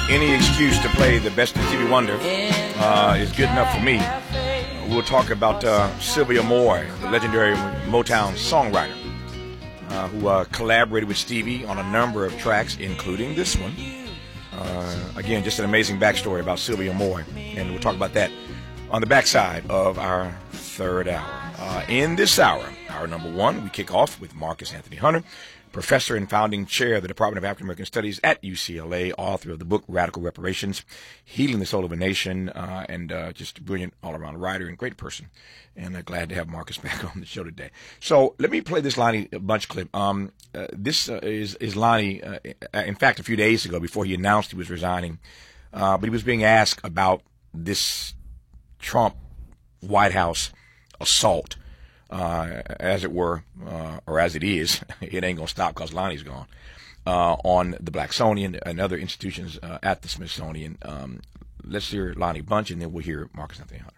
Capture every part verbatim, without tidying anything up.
Any excuse to play the best of Stevie Wonder uh, is good enough for me. We'll talk about uh, Sylvia Moore, the legendary Motown songwriter, uh, who uh, collaborated with Stevie on a number of tracks, including this one. Uh, again, just an amazing backstory about Sylvia Moore, and we'll talk about that on the backside of our third hour. Uh, in this hour, hour number one, we kick off with Marcus Anthony Hunter, professor and founding chair of the Department of African American Studies at U C L A, author of the book Radical Reparations, Healing the Soul of a Nation, uh, and uh, just a brilliant all-around writer and great person. And uh, glad to have Marcus back on the show today. So let me play this Lonnie Bunch clip. Um, uh, this uh, is, is Lonnie, uh, in fact, a few days ago before he announced he was resigning, uh, but he was being asked about this Trump White House assault. Uh, as it were, uh, or as it is, it ain't going to stop because Lonnie's gone, uh, on the Blacksonian and other institutions uh, at the Smithsonian. Um, let's hear Lonnie Bunch, and then we'll hear Marcus Anthony Hunter.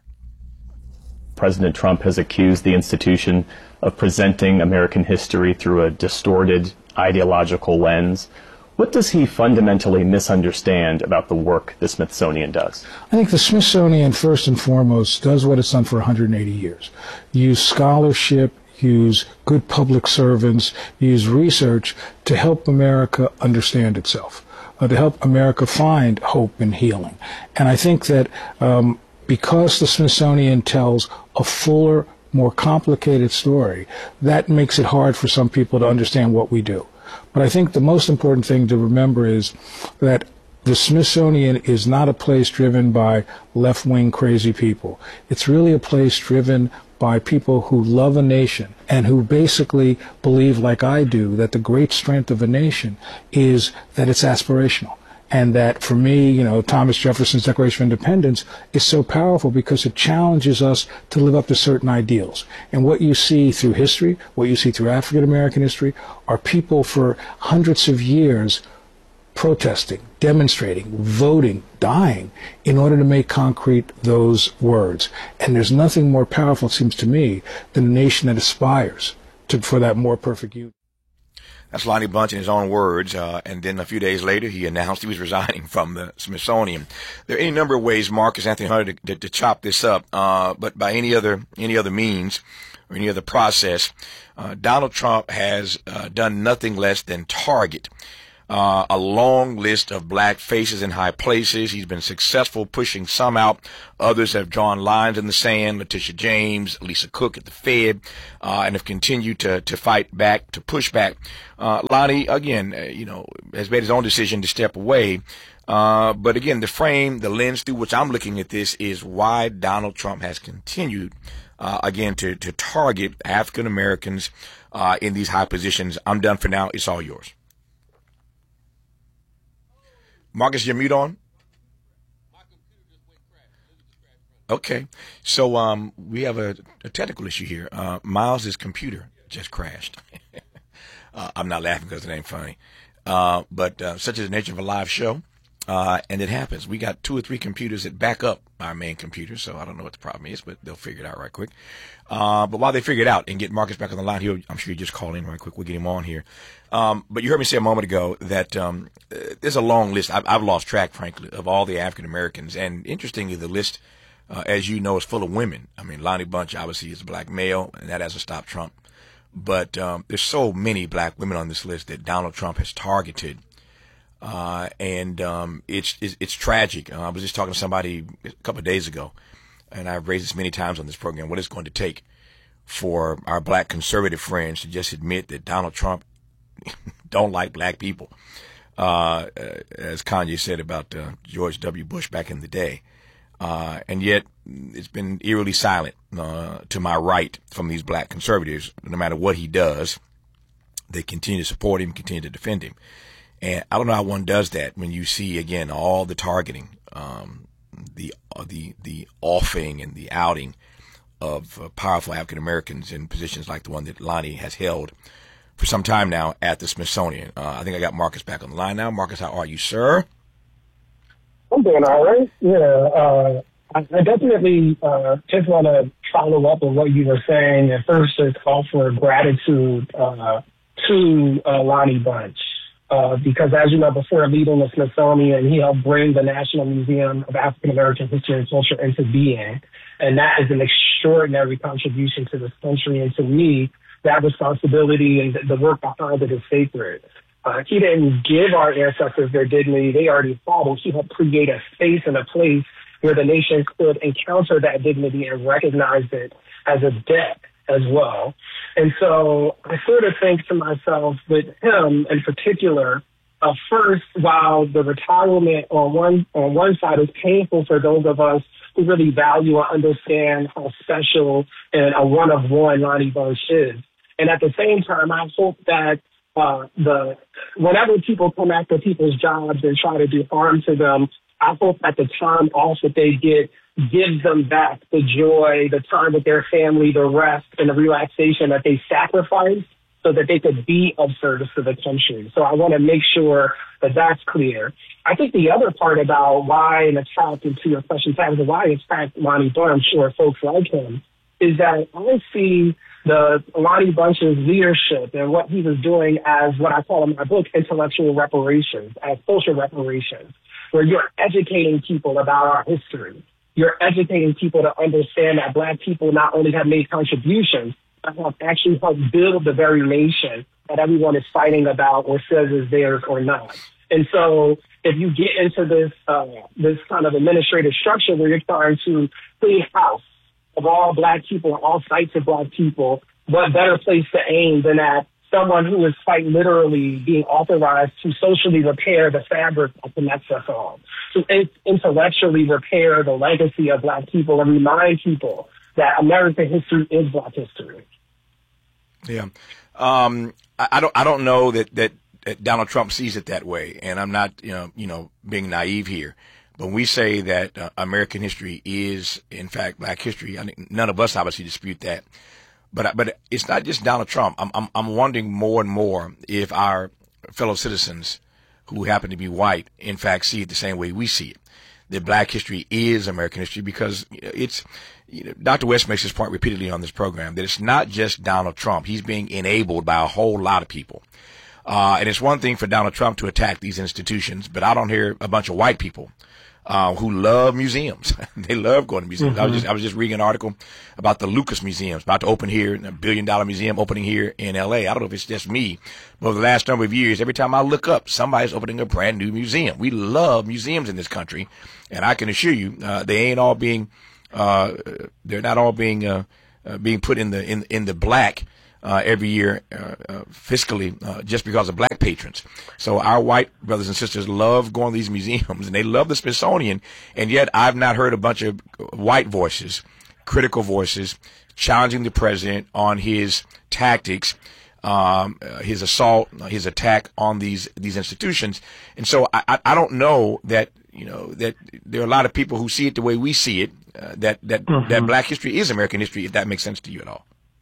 President Trump has accused the institution of presenting American history through a distorted ideological lens. What does he fundamentally misunderstand about the work the Smithsonian does? I think the Smithsonian, first and foremost, does what it's done for one hundred eighty years. Use scholarship, use good public servants, use research to help America understand itself, uh, to help America find hope and healing. And I think that um, because the Smithsonian tells a fuller, more complicated story, that makes it hard for some people to understand what we do. But I think the most important thing to remember is that the Smithsonian is not a place driven by left-wing crazy people. It's really a place driven by people who love a nation and who basically believe, like I do, that the great strength of a nation is that it's aspirational. And that, for me, you know, Thomas Jefferson's Declaration of Independence is so powerful because it challenges us to live up to certain ideals. And what you see through history, what you see through African American history, are people for hundreds of years protesting, demonstrating, voting, dying in order to make concrete those words. And there's nothing more powerful, it seems to me, than a nation that aspires to, for that more perfect union. That's Lonnie Bunch in his own words, uh, and then a few days later he announced he was resigning from the Smithsonian. There are any number of ways Marcus Anthony Hunter to, to, to chop this up, uh, but by any other any other means or any other process, uh, Donald Trump has uh, done nothing less than target Uh, a long list of black faces in high places. He's been successful pushing some out. Others have drawn lines in the sand. Letitia James, Lisa Cook at the Fed, uh, and have continued to, to fight back, to push back. Uh, Lonnie, again, uh, you know, has made his own decision to step away. Uh, but again, the frame, the lens through which I'm looking at this is why Donald Trump has continued, uh, again, to, to target African Americans, uh, in these high positions. I'm done for now. It's all yours. Marcus, your mute on? Okay. So um, we have a, a technical issue here. Uh, Miles' computer just crashed. uh, I'm not laughing because it ain't funny. Uh, but uh, such is the nature of a live show. Uh, and it happens. We got two or three computers that back up our main computer, so I don't know what the problem is, but they'll figure it out right quick. Uh, but while they figure it out and get Marcus back on the line, he'll, I'm sure he'll just call in right quick. We'll get him on here. Um, but you heard me say a moment ago that um, there's a long list. I've, I've lost track, frankly, of all the African Americans. And interestingly, the list, uh, as you know, is full of women. I mean, Lonnie Bunch obviously is a black male, and that hasn't stopped Trump. But um, there's so many black women on this list that Donald Trump has targeted. Uh, and, um, it's, it's, it's tragic. Uh, I was just talking to somebody a couple of days ago, and I've raised this many times on this program, what it's going to take for our black conservative friends to just admit that Donald Trump don't like black people. Uh, as Kanye said about, uh, George W. Bush back in the day. Uh, and yet it's been eerily silent, uh, to my right from these black conservatives. No matter what he does, they continue to support him, continue to defend him. And I don't know how one does that when you see, again, all the targeting, um, the, uh, the, the offing and the outing of uh, powerful African Americans in positions like the one that Lonnie has held for some time now at the Smithsonian. Uh, I think I got Marcus back on the line now. Marcus, how are you, sir? I'm doing all right. Yeah, uh, I, I definitely uh, just want to follow up on what you were saying and first just offer gratitude uh, to uh, Lonnie Bunch. Uh, because as you know, before leading the Smithsonian, he helped bring the National Museum of African American History and Culture into being. And that is an extraordinary contribution to this country. And to me, that responsibility and the work behind it is sacred. Uh, he didn't give our ancestors their dignity. They already fought, and he helped create a space and a place where the nation could encounter that dignity and recognize it as a debt as well. And so I sort of think to myself, with him in particular, uh, first, while the retirement on one on one side is painful for those of us who really value and understand how special and a one-of-one Lonnie Bunch is. And at the same time, I hope that uh, the whenever people come after people's jobs and try to do harm to them, I hope that the time off that they get gives them back the joy, the time with their family, the rest, and the relaxation that they sacrificed so that they could be of service to the country. So I want to make sure that that's clear. I think the other part about why an attack into your question, Tabitha, why attack Lonnie Bunch or folks like him, is that I see the Lonnie Bunch's leadership and what he was doing as what I call in my book intellectual reparations, as social reparations, where you're educating people about our history. You're educating people to understand that Black people not only have made contributions, but have actually helped build the very nation that everyone is fighting about or says is theirs or not. And so if you get into this uh, this kind of administrative structure where you're trying to clean house of all Black people, all sites of Black people, what better place to aim than at someone who is quite literally being authorized to socially repair the fabric that connects us all, to in- intellectually repair the legacy of Black people and remind people that American history is Black history. Yeah. Um, I, I don't, I don't know that, that, that Donald Trump sees it that way. And I'm not, you know, you know, being naive here. But when we say that uh, American history is, in fact, Black history, I think none of us obviously dispute that. But but it's not just Donald Trump. I'm I'm I'm wondering more and more if our fellow citizens who happen to be white, in fact, see it the same way we see it. That Black history is American history, because it's, you know, Doctor West makes this point repeatedly on this program, that it's not just Donald Trump. He's being enabled by a whole lot of people. Uh, and it's one thing for Donald Trump to attack these institutions, but I don't hear a bunch of white people Uh, who love museums. They love going to museums. Mm-hmm. I was just I was just reading an article about the Lucas Museum. It's about to open here, a billion dollar museum opening here in L A. I don't know if it's just me, but over the last number of years, every time I look up, somebody's opening a brand new museum. We love museums in this country, and I can assure you, uh, they ain't all being, uh, they're not all being uh, uh, being put in the in in the black Uh, every year, uh, uh, fiscally, uh, just because of Black patrons. So our white brothers and sisters love going to these museums, and they love the Smithsonian, and yet I've not heard a bunch of white voices, critical voices, challenging the president on his tactics, um, uh, his assault, his attack on these these institutions. And so I, I don't know that, you know, that there are a lot of people who see it the way we see it, uh, that, that, mm-hmm. that Black history is American history, if that makes sense to you at all.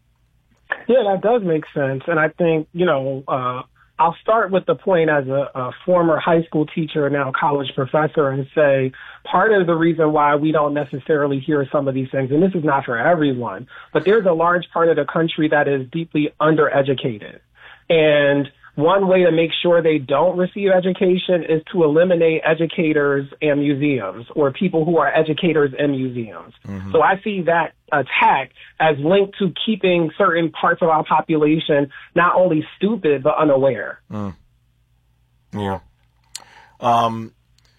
Yeah, that does make sense. And I think, you know, uh, I'll start with the point as a, a former high school teacher, now college professor, and say part of the reason why we don't necessarily hear some of these things, and this is not for everyone, but there's a large part of the country that is deeply undereducated. And one way to make sure they don't receive education is to eliminate educators and museums, or people who are educators in museums. Mm-hmm. So I see that attack as linked to keeping certain parts of our population not only stupid, but unaware. Mm. Yeah. Um,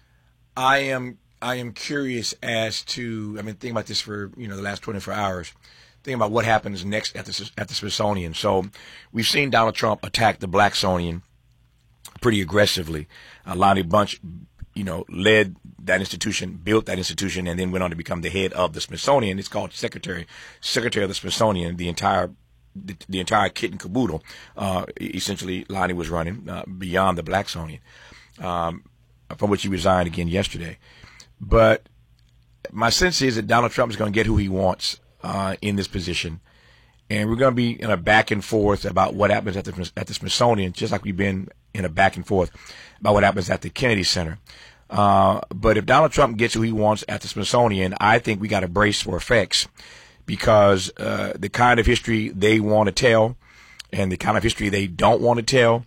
I am, I am curious as to, I've been thinking about this for, you know, the last twenty-four hours. Thinking about what happens next at the at the Smithsonian. So we've seen Donald Trump attack the Blacksonian pretty aggressively. Uh, Lonnie Bunch, you know, led that institution, built that institution, and then went on to become the head of the Smithsonian. It's called secretary, secretary of the Smithsonian. The entire the, the entire kit and caboodle, uh, essentially, Lonnie was running uh, beyond the Blacksonian, um, from which he resigned again yesterday. But my sense is that Donald Trump is going to get who he wants Uh, in this position, and we're going to be in a back and forth about what happens at the at the Smithsonian, just like we've been in a back and forth about what happens at the Kennedy Center. Uh, but if Donald Trump gets who he wants at the Smithsonian, I think we got to brace for effects, because uh, the kind of history they want to tell and the kind of history they don't want to tell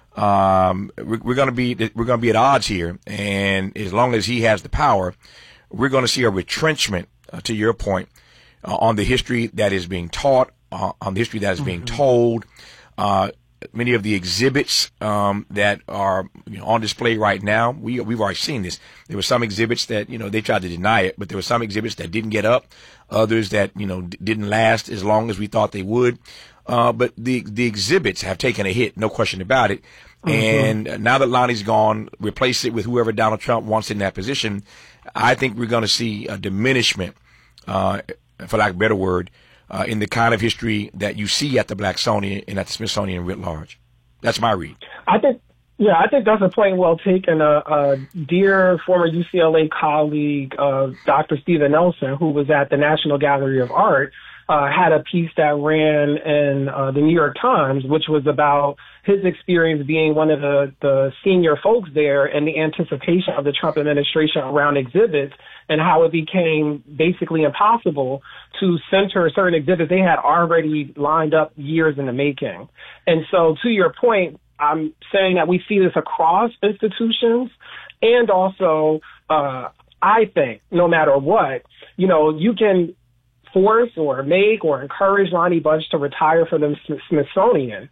um, we're, we're going to be we're going to be at odds here, and as long as he has the power, we're going to see a retrenchment, uh, to your point, uh, on the history that is being taught, uh, on the history that is mm-hmm. being told. Uh, many of the exhibits um, that are you know, on display right now, we we've already seen this. There were some exhibits that you know they tried to deny it, but there were some exhibits that didn't get up, others that you know d- didn't last as long as we thought they would. Uh, but the the exhibits have taken a hit, no question about it. Mm-hmm. And now that Lonnie's gone, replace it with whoever Donald Trump wants in that position. I think we're going to see a diminishment, uh, for lack of a better word, uh, in the kind of history that you see at the Blacksonian and at the Smithsonian writ large. That's my read. I think, yeah, I think that's a point well taken. Uh, uh, dear former U C L A colleague, uh, Doctor Stephen Nelson, who was at the National Gallery of Art, Uh, had a piece that ran in uh, the New York Times, which was about his experience being one of the, the senior folks there and the anticipation of the Trump administration around exhibits and how it became basically impossible to center certain exhibits they had already lined up years in the making. And so to your point, I'm saying that we see this across institutions, and also uh, I think no matter what, you know, you can force or make or encourage Lonnie Bunch to retire from the Smithsonian,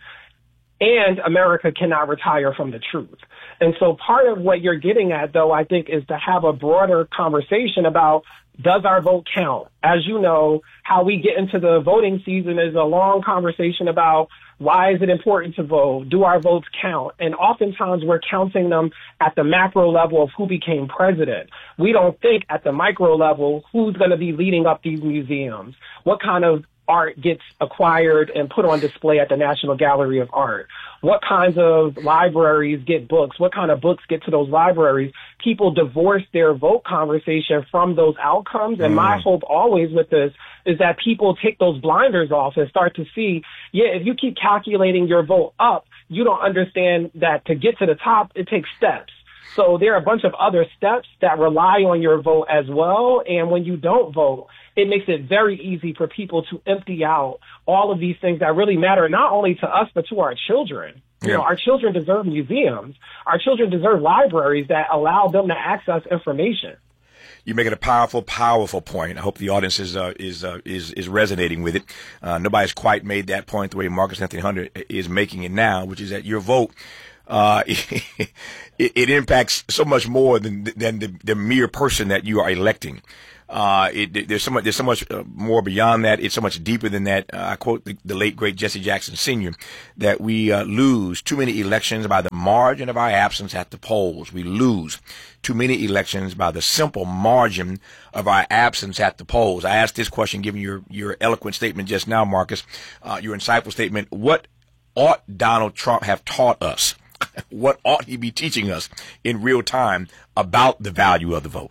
and America cannot retire from the truth. And so part of what you're getting at, though, I think, is to have a broader conversation about, does our vote count? As you know, how we get into the voting season is a long conversation about, why is it important to vote? Do our votes count? And oftentimes we're counting them at the macro level of who became president. We don't think at the micro level who's going to be leading up these museums, what kind of art gets acquired and put on display at the National Gallery of Art, what kinds of libraries get books, what kind of books get to those libraries. People divorce their vote conversation from those outcomes. And mm. my hope always with this is that people take those blinders off and start to see, yeah, if you keep calculating your vote up, you don't understand that to get to the top, it takes steps. So there are a bunch of other steps that rely on your vote as well. And when you don't vote, it makes it very easy for people to empty out all of these things that really matter, not only to us, but to our children. You yeah. know, our children deserve museums. Our children deserve libraries that allow them to access information. You're making a powerful, powerful point. I hope the audience is uh, is uh, is is resonating with it. Uh, nobody's quite made that point the way Marcus Anthony Hunter is making it now, which is that your vote uh, it, it impacts so much more than than the, the mere person that you are electing. Uh, it, there's so much, there's so much uh, more beyond that. It's so much deeper than that. Uh, I quote the, the late great Jesse Jackson Senior that we uh, lose too many elections by the margin of our absence at the polls. We lose too many elections by the simple margin of our absence at the polls. I asked this question, given your, your eloquent statement just now, Marcus, uh, your insightful statement. What ought Donald Trump have taught us? What ought he be teaching us in real time about the value of the vote?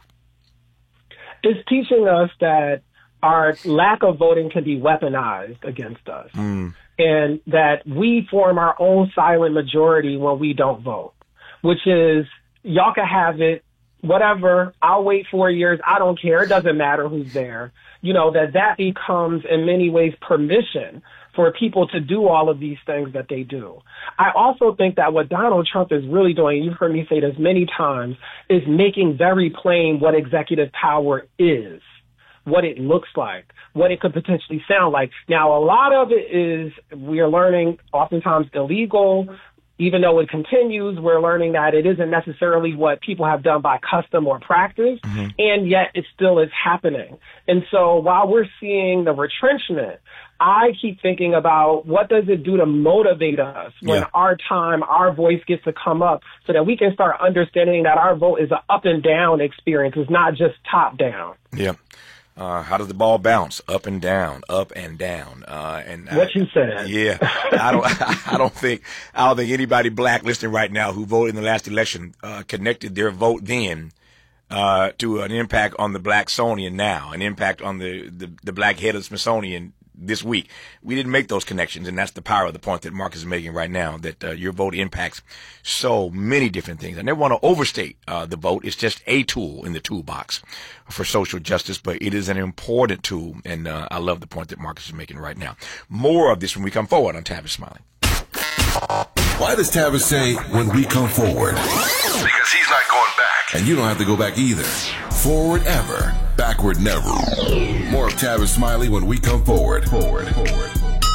It's teaching us that our lack of voting can be weaponized against us, mm. and that we form our own silent majority when we don't vote, which is, y'all can have it, whatever, I'll wait four years, I don't care, it doesn't matter who's there. You know, that that becomes in many ways permission for people to do all of these things that they do. I also think that what Donald Trump is really doing, you've heard me say this many times, is making very plain what executive power is, what it looks like, what it could potentially sound like. Now, a lot of it is, we are learning, oftentimes illegal. Even though it continues, we're learning that it isn't necessarily what people have done by custom or practice, mm-hmm. and yet it still is happening. And so while we're seeing the retrenchment, I keep thinking about, what does it do to motivate us when yeah. our time, our voice gets to come up, so that we can start understanding that our vote is an up and down experience. It's not just top down. Yeah. Uh, how does the ball bounce? Up and down, up and down. Uh, and what I, you said. Yeah. I don't, I don't think, I don't think anybody black listening right now who voted in the last election, uh, connected their vote then, uh, to an impact on the Blacksonian now, an impact on the, the, the black head of the Smithsonian this week. We didn't make those connections, and that's the power of the point that Marcus is making right now, that uh, your vote impacts so many different things. I never want to overstate uh, the vote. It's just a tool in the toolbox for social justice, but it is an important tool, and uh, I love the point that Marcus is making right now. More of this when we come forward on Tavis Smiling. Why does Tavis say, when we come forward? Because he's not going back. And you don't have to go back either. Forward ever, backward never. More of Tavis Smiley when we come forward. Forward, forward.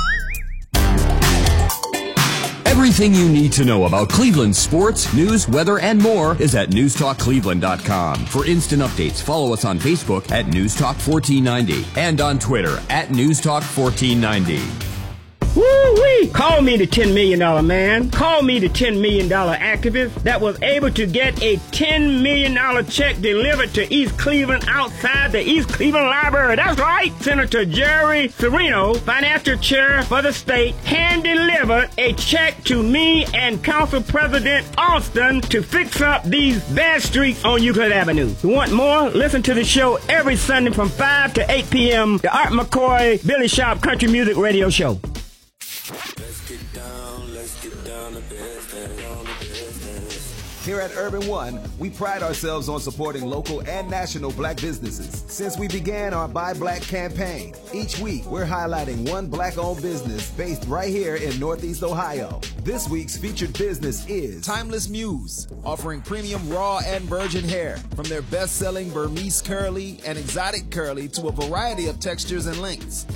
Everything you need to know about Cleveland sports, news, weather, and more is at news talk cleveland dot com. For instant updates, follow us on Facebook at news talk fourteen ninety and on Twitter at news talk fourteen ninety. Woo-wee! Call me the ten million dollar man. Call me the ten million dollar activist that was able to get a ten million dollar check delivered to East Cleveland outside the East Cleveland Library. That's right! Senator Jerry Serino, financial chair for the state, hand-delivered a check to me and Council President Austin to fix up these bad streets on Euclid Avenue. You want more? Listen to the show every Sunday from five to eight p.m. The Art McCoy Billy Sharp Country Music Radio Show. Let's get down, let's get down to business. Here at Urban One, we pride ourselves on supporting local and national black businesses. Since we began our Buy Black campaign, each week we're highlighting one black-owned business based right here in Northeast Ohio. This week's featured business is Timeless Muse, offering premium raw and virgin hair, from their best-selling Burmese curly and exotic curly to a variety of textures and lengths.